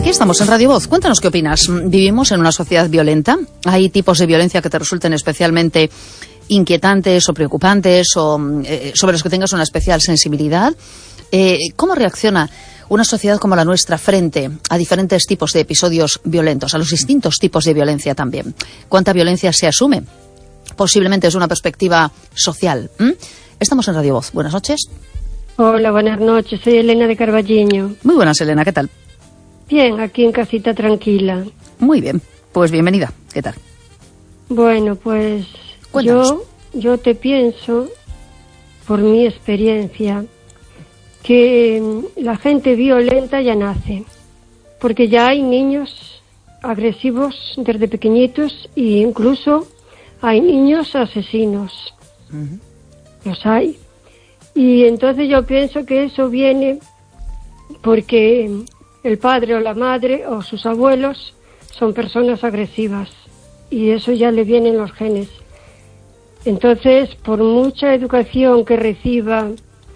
Aquí estamos en Radio Voz. Cuéntanos qué opinas. ¿Vivimos en una sociedad violenta? ¿Hay tipos de violencia que te resulten especialmente inquietantes o preocupantes o sobre los que tengas una especial sensibilidad? ¿Cómo reacciona una sociedad como la nuestra frente a diferentes tipos de episodios violentos, a los distintos tipos de violencia también? ¿Cuánta violencia se asume? Posiblemente desde una perspectiva social. Estamos en Radio Voz. Buenas noches. Hola, buenas noches. Soy Elena de Carballiño. Muy buenas, Elena. ¿Qué tal? Bien, aquí en casita tranquila. Muy bien. Pues bienvenida. ¿Qué tal? Bueno, pues yo te pienso, por mi experiencia, que la gente violenta ya nace, porque ya hay niños agresivos desde pequeñitos e incluso hay niños asesinos. Los hay. Y entonces yo pienso que eso viene porque el padre o la madre o sus abuelos son personas agresivas y eso ya le viene en los genes. Entonces, por mucha educación que reciba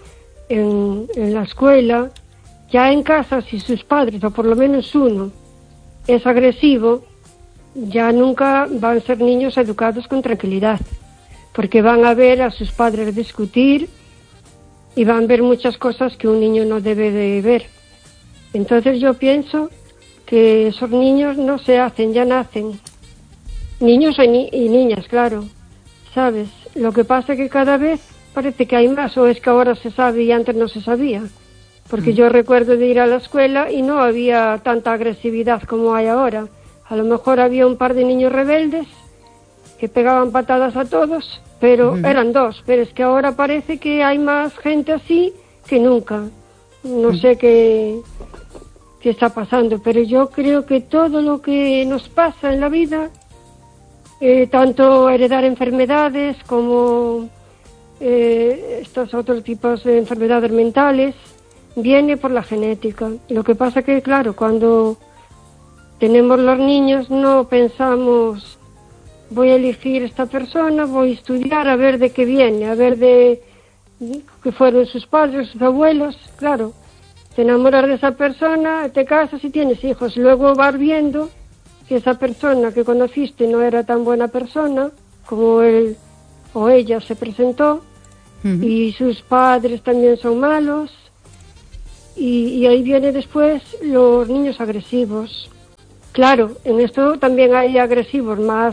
en la escuela, ya en casa, si sus padres, o por lo menos uno, es agresivo, ya nunca van a ser niños educados con tranquilidad, porque van a ver a sus padres discutir y van a ver muchas cosas que un niño no debe de ver. Entonces yo pienso que esos niños no se hacen, ya nacen. Niños y niñas, claro, ¿sabes? Lo que pasa es que cada vez parece que hay más, o es que ahora se sabe y antes no se sabía. Porque yo recuerdo de ir a la escuela y no había tanta agresividad como hay ahora. A lo mejor había un par de niños rebeldes que pegaban patadas a todos, pero eran dos. Pero es que ahora parece que hay más gente así que nunca. No sé qué está pasando, pero yo creo que todo lo que nos pasa en la vida, tanto heredar enfermedades como estos otros tipos de enfermedades mentales, viene por la genética. Lo que pasa que, claro, cuando tenemos los niños no pensamos, voy a elegir esta persona, voy a estudiar a ver de qué viene, a ver de qué fueron sus padres, sus abuelos. Claro, te enamoras de esa persona, te casas y tienes hijos. Luego vas viendo que esa persona que conociste no era tan buena persona como él o ella se presentó, y sus padres también son malos, y ahí viene después los niños agresivos. Claro, en esto también hay agresivos más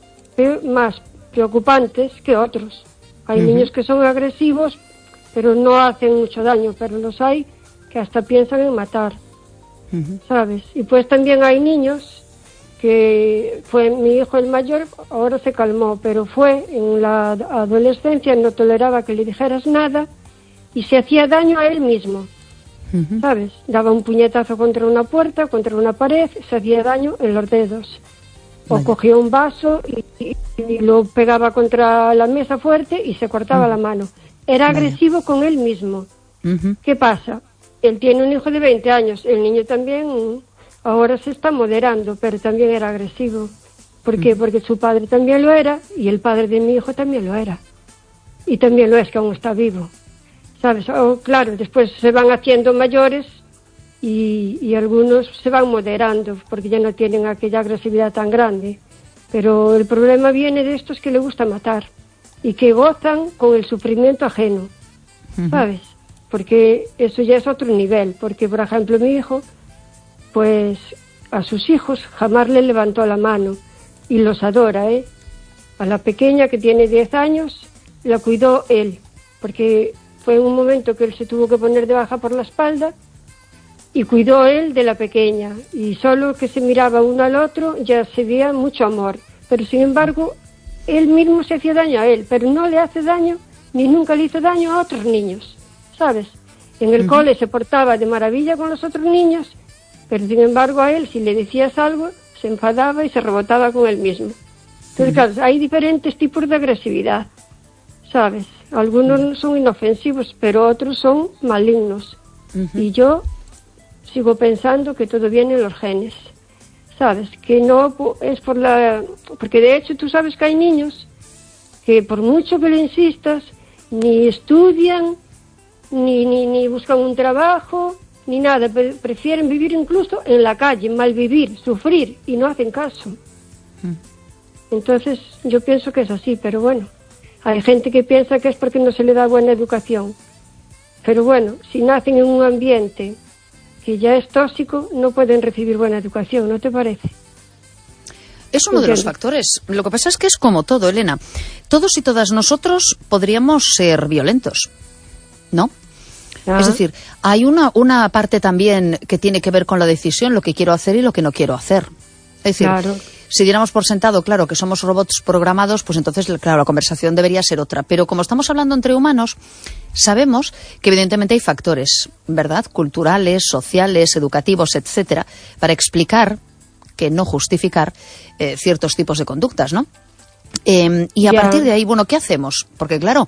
preocupantes que otros. Hay niños que son agresivos pero no hacen mucho daño, pero los hay que hasta piensan en matar, ¿sabes? Y pues también hay niños que fue mi hijo el mayor, ahora se calmó, pero fue en la adolescencia, no toleraba que le dijeras nada y se hacía daño a él mismo, ¿sabes? Daba un puñetazo contra una puerta, contra una pared, se hacía daño en los dedos. O cogía un vaso y lo pegaba contra la mesa fuerte y se cortaba la mano. Era agresivo con él mismo. ¿Qué pasa? Él tiene un hijo de 20 años, el niño también ahora se está moderando, pero también era agresivo. ¿Por qué? Porque su padre también lo era y el padre de mi hijo también lo era. Y también lo es, que aún está vivo, ¿sabes? Claro, después se van haciendo mayores y algunos se van moderando porque ya no tienen aquella agresividad tan grande. Pero el problema viene de estos que le gusta matar y que gozan con el sufrimiento ajeno, ¿sabes? Porque eso ya es otro nivel. Porque, por ejemplo, mi hijo, pues a sus hijos jamás le levantó la mano y los adora, ¿eh? A la pequeña, que tiene 10 años, la cuidó él, porque fue en un momento que él se tuvo que poner de baja por la espalda y cuidó él de la pequeña, y solo que se miraba uno al otro ya se veía mucho amor, pero sin embargo él mismo se hacía daño a él, pero no le hace daño ni nunca le hizo daño a otros niños, ¿sabes? En el cole se portaba de maravilla con los otros niños, pero sin embargo a él, si le decías algo, se enfadaba y se rebotaba con él mismo. Entonces, claro, hay diferentes tipos de agresividad, ¿sabes? Algunos son inofensivos, pero otros son malignos. Y yo sigo pensando que todo viene en los genes, ¿sabes? Que no es por la... Porque de hecho tú sabes que hay niños que por mucho que le insistas, ni estudian, ni buscan un trabajo, ni nada, prefieren vivir incluso en la calle, malvivir, sufrir, y no hacen caso. Entonces yo pienso que es así, pero bueno, hay gente que piensa que es porque no se le da buena educación, pero bueno, si nacen en un ambiente que ya es tóxico, no pueden recibir buena educación, ¿no te parece? Es uno de los factores. Lo que pasa es que es como todo, Elena. Todos y todas nosotros podríamos ser violentos, ¿no? Es decir, hay una parte también que tiene que ver con la decisión, lo que quiero hacer y lo que no quiero hacer. Es decir, si diéramos por sentado, claro, que somos robots programados, pues entonces, claro, la conversación debería ser otra. Pero como estamos hablando entre humanos, sabemos que evidentemente hay factores, ¿verdad?, culturales, sociales, educativos, etcétera, para explicar, que no justificar, ciertos tipos de conductas, ¿no? Y a partir de ahí, bueno, ¿qué hacemos? Porque, claro,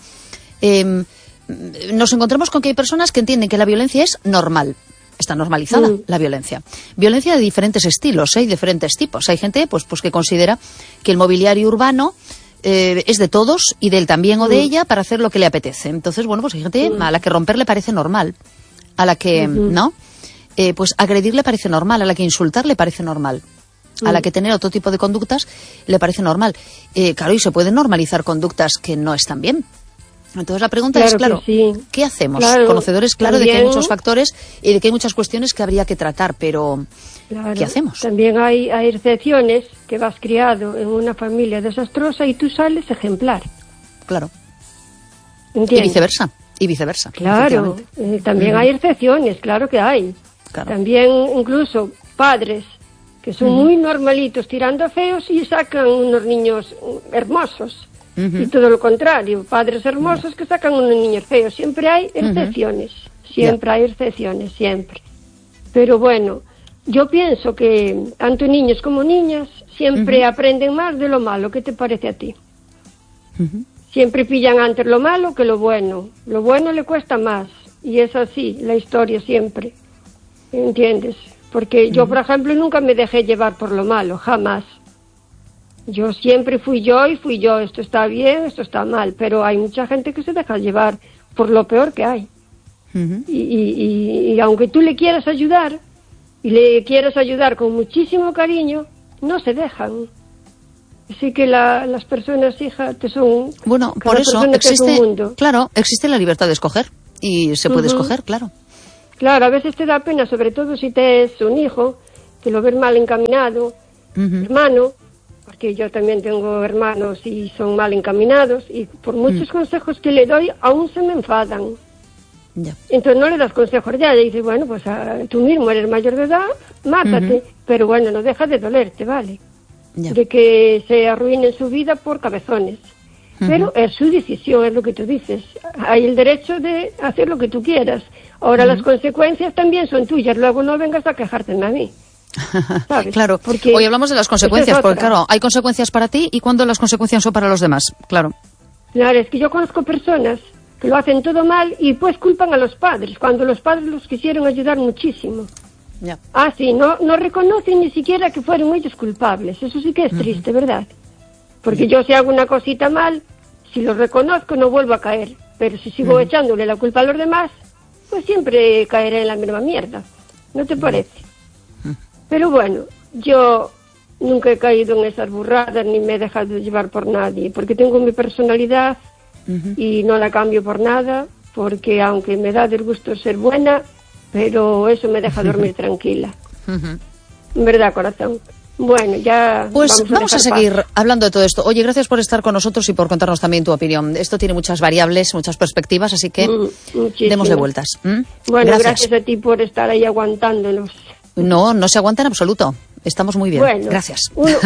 nos encontramos con que hay personas que entienden que la violencia es normal. Está normalizada la violencia. Violencia de diferentes estilos, y diferentes tipos. Hay gente pues que considera que el mobiliario urbano es de todos y de él también o de ella para hacer lo que le apetece. Entonces, bueno, pues hay gente a la que romper le parece normal, a la que, ¿no? Pues agredir le parece normal, a la que insultar le parece normal, a la que tener otro tipo de conductas le parece normal. Claro, y se pueden normalizar conductas que no están bien. Entonces la pregunta es, claro, ¿qué hacemos? Claro, conocedores, claro, también, de que hay muchos factores y de que hay muchas cuestiones que habría que tratar, pero ¿qué hacemos? También hay excepciones que vas criado en una familia desastrosa y tú sales ejemplar. Claro. ¿Entiendes? Y viceversa. Claro, también hay excepciones, claro que hay. Claro. También incluso padres que son muy normalitos tirando feos y sacan unos niños hermosos. Y todo lo contrario, padres hermosos que sacan unos niños feos. Siempre hay excepciones, hay excepciones, siempre. Pero bueno, yo pienso que tanto niños como niñas siempre aprenden más de lo malo. ¿Qué te parece a ti? Siempre pillan antes lo malo que lo bueno. Lo bueno le cuesta más, y es así la historia siempre, ¿entiendes? Porque yo, por ejemplo, nunca me dejé llevar por lo malo, jamás. Yo siempre fui yo, esto está bien, esto está mal, pero hay mucha gente que se deja llevar por lo peor que hay. Y aunque tú le quieras ayudar, y le quieras ayudar con muchísimo cariño, no se dejan. Así que las personas, hija, te son... Bueno, por eso existe, claro, existe la libertad de escoger, y se puede escoger, claro. Claro, a veces te da pena, sobre todo si te es un hijo, que lo ves mal encaminado, hermano, porque yo también tengo hermanos y son mal encaminados, y por muchos consejos que le doy, aún se me enfadan. Entonces no le das consejos ya, le dices, bueno, pues tú mismo eres mayor de edad, mátate, pero bueno, no deja de dolerte, ¿vale? De que se arruinen su vida por cabezones. Pero es su decisión, es lo que tú dices. Hay el derecho de hacer lo que tú quieras. Ahora las consecuencias también son tuyas, luego no vengas a quejarte a mí. ¿Sabes? Claro, porque hoy hablamos de las consecuencias, porque claro, hay consecuencias para ti y cuando las consecuencias son para los demás, claro. Claro, es que yo conozco personas que lo hacen todo mal y pues culpan a los padres, cuando los padres los quisieron ayudar muchísimo. Sí, no reconocen ni siquiera que fueron ellos culpables, eso sí que es triste, ¿verdad? Porque yo si hago una cosita mal, si lo reconozco no vuelvo a caer, pero si sigo echándole la culpa a los demás, pues siempre caeré en la misma mierda, ¿no te parece? Pero bueno, yo nunca he caído en esas burradas ni me he dejado llevar por nadie, porque tengo mi personalidad y no la cambio por nada, porque aunque me da disgusto ser buena, pero eso me deja dormir tranquila. ¿Verdad, corazón? Bueno, ya... Pues vamos a seguir hablando de todo esto. Oye, gracias por estar con nosotros y por contarnos también tu opinión. Esto tiene muchas variables, muchas perspectivas, así que démosle vueltas. Bueno, gracias a ti por estar ahí aguantándonos. No se aguanta en absoluto. Estamos muy bien. Bueno, gracias.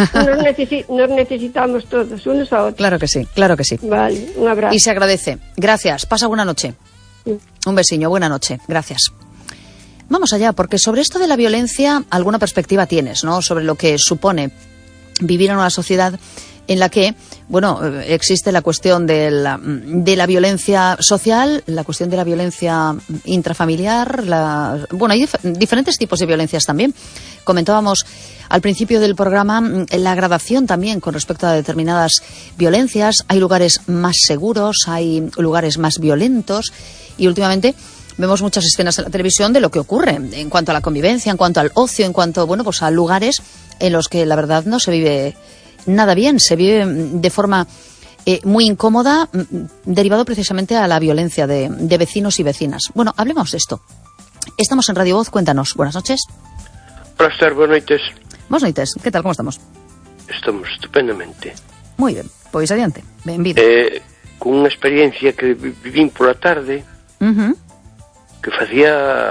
Nos necesitamos todos, unos a otros. Claro que sí, claro que sí. Vale, un abrazo. Y se agradece. Gracias. Pasa buena noche. Un besiño, buena noche. Gracias. Vamos allá, porque sobre esto de la violencia alguna perspectiva tienes, ¿no? Sobre lo que supone vivir en una sociedad en la que, bueno, existe la cuestión de la violencia social, la cuestión de la violencia intrafamiliar, bueno, hay diferentes tipos de violencias también. Comentábamos al principio del programa la gradación también con respecto a determinadas violencias. Hay lugares más seguros, hay lugares más violentos y últimamente vemos muchas escenas en la televisión de lo que ocurre en cuanto a la convivencia, en cuanto al ocio, en cuanto, bueno, pues a lugares en los que la verdad no se vive nada bien, se vive de forma muy incómoda, derivado precisamente a la violencia de vecinos y vecinas. Bueno, hablemos de esto. Estamos en Radio Voz, cuéntanos. Buenas noches. Hola, Esther, buenas noites. Buenas noites, que tal, como estamos? Estamos estupendamente. Moi ben, pois adiante, benvido. Con unha experiencia que vivín pola tarde, que facía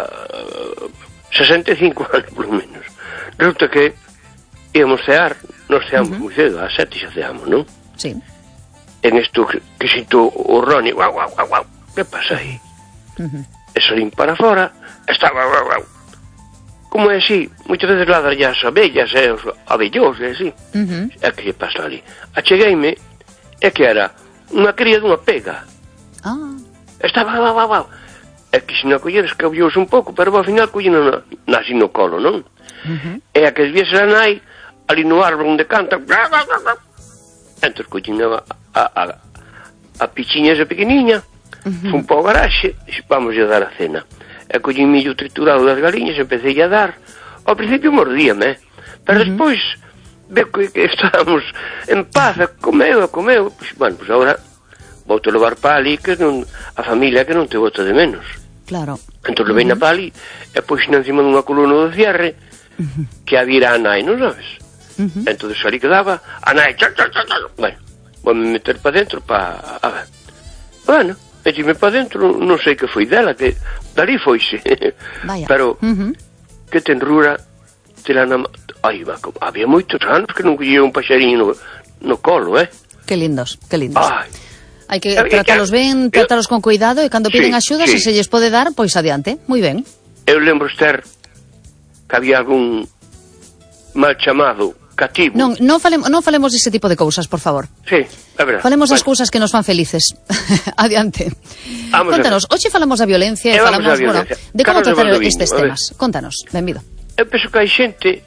65 anos, por lo menos. Resulta que íamos cear, nos ceamos moi cedo, ás 7 xa ceamos, non? Sí. En isto que sinto o Ronnie, guau, guau, guau, guau, que pasa aí? E salín para fora, estaba, guau, guau. Como é así, moitas veces ladran as abellas e os abellós e así. É que lle pasa ali. Achegueime, é que era unha cría dunha pega. Estaba, guau, guau, guau. É que se non colleres cabiouse un pouco, pero ao final colleno así no colo, non? E a que viese a nai, ali no árbol onde canta, guau, guau, guau, guau. Entón colleno a pichiña esa pequeniña, fun para o garaxe, e vamos a dar a cena. E collín millo triturado das galiñas, empecé a dar. Ao principio mordíame, pero despois veo que estábamos en paz, comeu. Pues, bueno, pues agora vou te levar para ali, que non, a familia que non te bota de menos. Claro. Entón levei na para ali, e pois encima dunha coluna do cierre, que había a nai, non sabes? Entón ali quedaba, a nai, bueno, vou-me meter para dentro, a ver. Bueno, metime para dentro, non sei que foi dela, que dali foise. Pero, que tenrura, ai, había moitos anos que non collía un paxariño no colo, Que lindos, que lindos. Ai. Hai que tratalos ben, tratalos con cuidado, e cando piden axuda, se se lles pode dar, pois adiante, moi ben. Eu lembro, Esther, que había algún mal chamado cativo. Non falemos dese tipo de cousas, por favor. Sí, é verdade. Falemos das cousas que nos fan felices. Adiante. Contanos, hoxe falamos da violencia e falamos, bueno, de como tratar estes temas. Contanos, benvido. Eu penso que hai xente,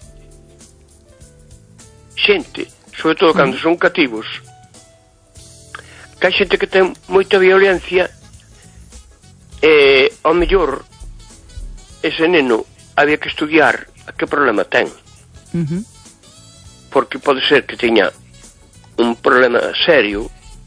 sobre todo cando son cativos, que hai xente que ten moita violencia e, ao mellor, ese neno había que estudiar a que problema ten. Porque pode ser que teña un problema serio.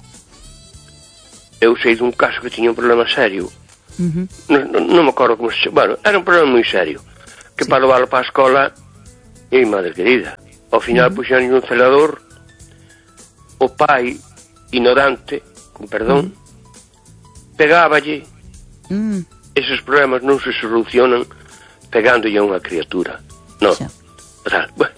Eu sei dun caso que tiña un problema serio. Non me acordo como se chama. Bueno, era un problema moi serio, que para leválo para a escola, e madre querida, ao final puxeron un celador, o pai ignorante, con perdón, pegáballe. Esos problemas non se solucionan pegándolle a unha criatura, non. Bueno,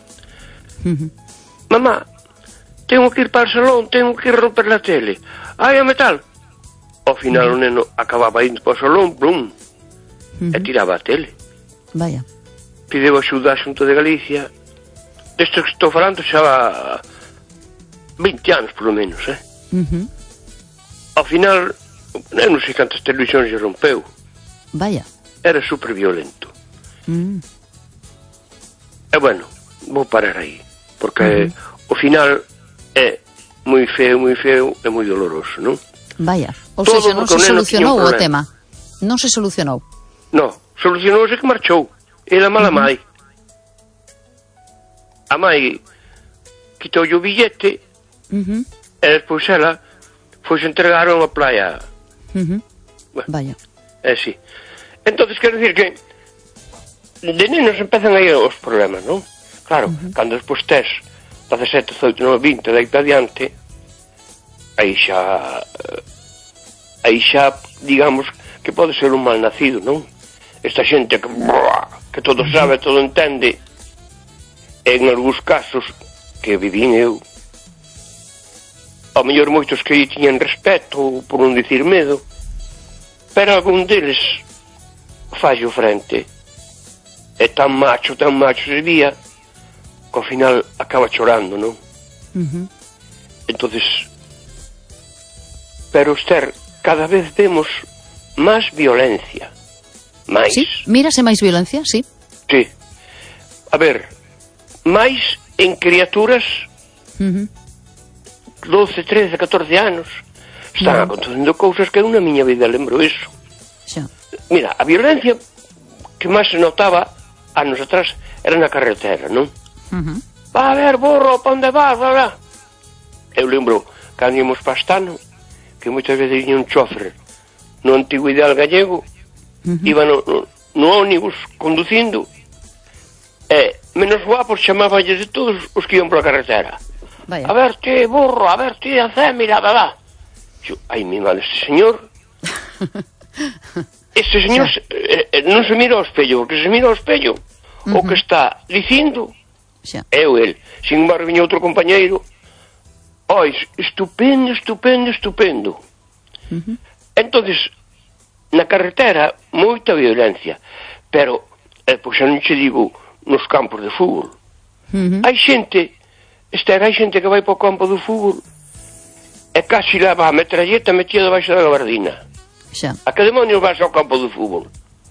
mamá, tengo que ir para o salón, tengo que romper la tele, ai, a metal. Ao final o neno acababa indo para o salón, blum, e tiraba a tele. Vaya. Pideu axuda a Xunta de Galicia. Desto que estou falando xa 20 anos, polo menos, Ao final, eu non sei cantas televisións se rompeu. Vaya. Era super violento. E bueno, vou parar aí, porque o final é moi feo e moi doloroso, non? Vaya, ou seja, non se solucionou o tema. Non se solucionou. Non, solucionouse que marchou. Era mala mai. A mai quitoulle o billete e despois ela foi se entregar a unha playa. Bueno, vaya. Sí. Entonces, quero dicir que de nenos empezan aí os problemas, non? Claro, cando despois tes 17, 18, 19, 20, daí para adiante, aí xa, digamos, que pode ser un mal nacido, non? Esta xente que todo sabe, todo entende, en algúns casos que vivín eu, ao mellor moitos que aí tiñan respeto, por non dicir medo, pero algún deles fallo frente. É tan macho se vía, que ao final acaba chorando, non? Entonces, pero, Esther, cada vez vemos máis violencia. Máis. Sí, mírase máis violencia, sí. Sí. A ver, máis en criaturas 12, 13, 14 anos. Están acontecendo cousas que eu na miña vida lembro iso. Mira, a violencia que máis se notaba anos atrás era na carretera, non? Va a ver, burro, pa onde vas, va, va. Eu lembro, cando íamos pa Astano, que moitas veces viña un chofer no antigo ideal gallego, iba no ónibus conducindo, e menos guapos chamáballes de todos os que iban pola carretera. Vaya. A ver ti, burro, a ver ti, a mira, va, va. Ai, mi madre, este señor non se mira ao espello, porque se mira ao espello o que está dicindo é o el. Sin embargo, viña outro compañeiro, estupendo. Entonces, na carretera, moita violencia, pero, pois xa non che digo, nos campos de fútbol. Hai xente que vai para o campo do fútbol e casi leva a metralleta metida debaixo da gabardina. A que demonios vas ao campo do fútbol?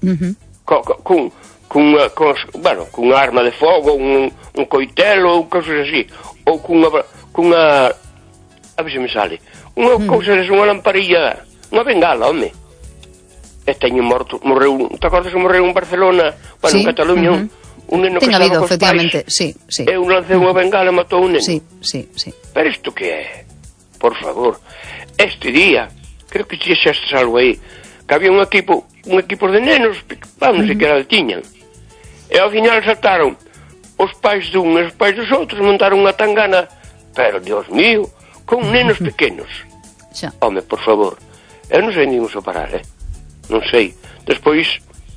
Con arma de fogo, un coitelo ou cousas así, ou cunha a ver se me sale unha cousa, unha lamparilla, unha bengala, home. E teñen morreu, te acordas que morreu en Barcelona, en Cataluña, un neno que estaba cos pais, e un lanceu unha bengala e matou un neno. Pero isto que é? Por favor, este día creo que xa está algo aí, que había un equipo de nenos, non sei que era tiñan, e ao final saltaron os pais dun e os pais dos outros, montaron unha tangana, pero, Dios mío, con nenos pequenos. Home, por favor, eu non sei nin uso parar, non sei. Despois,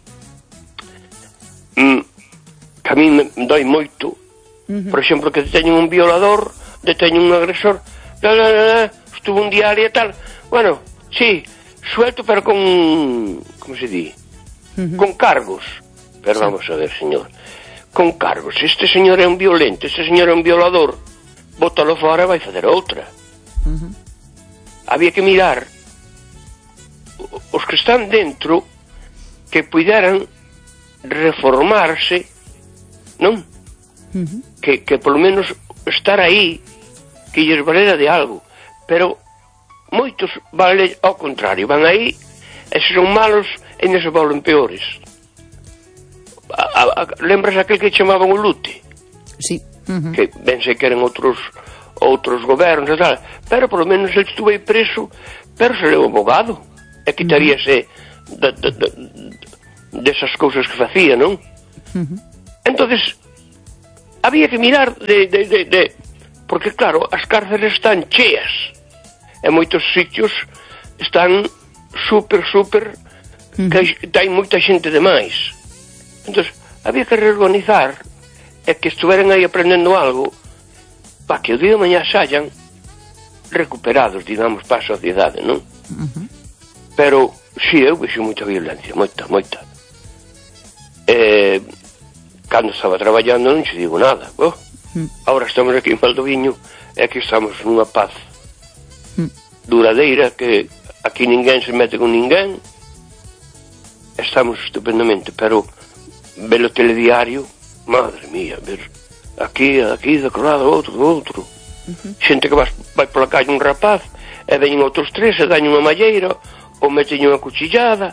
que a mí me doi moito, por exemplo, que deteñen un violador, deteñen un agresor, estuvo un diario e tal, bueno, sí, suelto, pero con, como se di, con cargos. Pero vamos a ver, señor, con cargos. Este señor é un violento, este señor é un violador, bótalo fora e vai fazer outra. Había que mirar os que están dentro, que puderan reformarse, non? Que polo menos estar aí, que lles valera de algo. Pero moitos vale ao contrario, van aí e se son malos e non se volven peores. Lembras aquel que chamaban o Lute? Sí. Que ben sei que eran outros gobernos e tal, pero polo menos ele estuvo aí preso, pero se leu abogado e quitaríase desas cousas que facía, non? Entonces había que mirar porque claro, as cárceles están cheas e moitos sitios están super que hai moita xente de máis. Entonces había que reorganizar e que estuveran aí aprendendo algo para que o día de mañá saian recuperados, digamos, para a sociedade, non? Pero, si, eu vexo moita violencia, moita. Cando estaba traballando non se digo nada. Ahora estamos aquí en Valdoviño e aquí estamos nunha paz duradeira, que aquí ninguén se mete con ninguén, estamos estupendamente, pero velo telediario, madre mía, ver aquí, daquele lado, outro. Xente que vai pola calle un rapaz e veñen outros tres e dañen unha malleira ou meten unha cuchillada.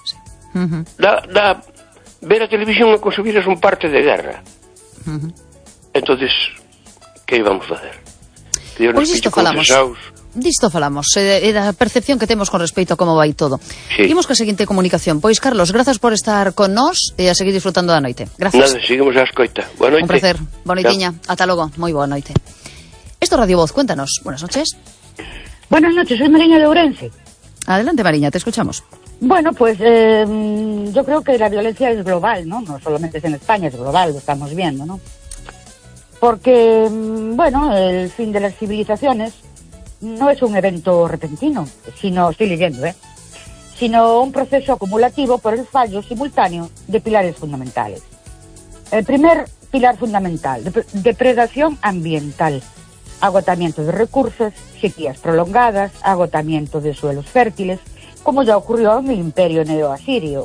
Dá ver a televisión e conseguiras un parte de guerra. Entonces, que íbamos facer? Pois isto falamos, da percepción que temos con respecto a como vai todo. Imos ca seguinte comunicación. Pois, Carlos, grazas por estar con nós e a seguir disfrutando da noite. Grazas. Nada, seguimos a escoita. Boa noite. Un placer. Boa noitiña. Ata logo. Moi boa noite. Esto es Radio Voz. Cuéntanos. Buenas noches. Buenas noches, soy Mariña de Ourense. Adelante, Mariña, te escuchamos. Bueno, pues yo creo que la violencia es global, ¿no? No solamente es en España, es global, lo estamos viendo, ¿no? Porque, bueno, el fin de las civilizaciones no es un evento repentino, sino, estoy leyendo, sino un proceso acumulativo por el fallo simultáneo de pilares fundamentales. El primer pilar fundamental, depredación ambiental, agotamiento de recursos, sequías prolongadas, agotamiento de suelos fértiles, como ya ocurrió en el imperio neoasirio.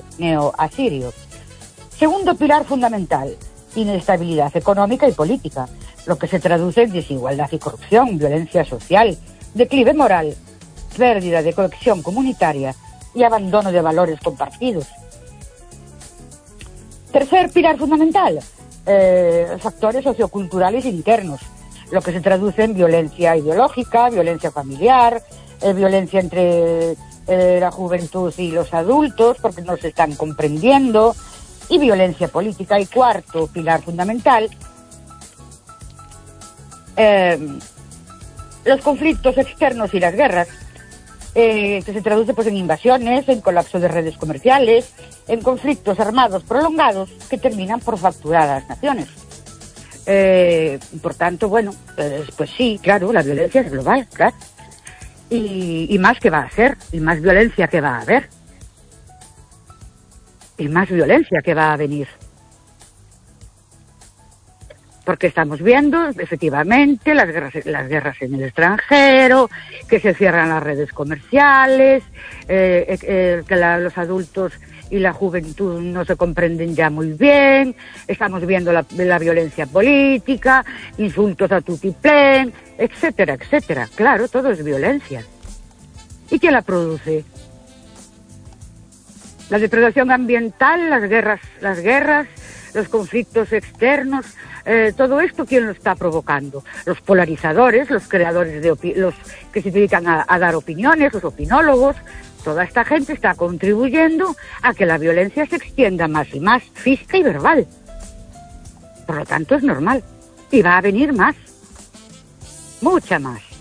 Segundo pilar fundamental, inestabilidad económica y política, lo que se traduce en desigualdad y corrupción, violencia social, declive moral, pérdida de cohesión comunitaria y abandono de valores compartidos. Tercer pilar fundamental, factores socioculturales internos, lo que se traduce en violencia ideológica, violencia familiar, violencia entre la juventud y los adultos porque no se están comprendiendo, y violencia política. Y cuarto pilar fundamental, los conflictos externos y las guerras, que se traduce pues en invasiones, en colapso de redes comerciales, en conflictos armados prolongados que terminan por fracturar a las naciones. Por tanto, bueno, pues sí, claro, la violencia es global, claro. Y más que va a ser, y más violencia que va a haber, y más violencia que va a venir. Porque estamos viendo, efectivamente, las guerras en el extranjero, que se cierran las redes comerciales, que los adultos y la juventud no se comprenden ya muy bien, estamos viendo la violencia política, insultos a tutiplén, etcétera, etcétera. Claro, todo es violencia. ¿Y quién la produce? La depredación ambiental, las guerras, los conflictos externos, todo esto, ¿quién lo está provocando? Los polarizadores, los creadores los que se dedican a dar opiniones, los opinólogos. Toda esta gente está contribuyendo a que la violencia se extienda más y más, física y verbal. Por lo tanto, es normal. Y va a venir más. Mucha más.